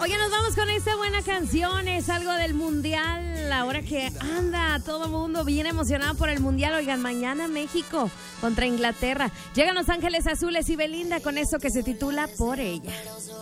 Oye, nos vamos con esta buena canción. Es algo del mundial. Ahora que anda todo el mundo bien emocionado por el mundial. Oigan, mañana México contra Inglaterra. Llegan Los Ángeles Azules y Belinda con esto que se titula Por Ella.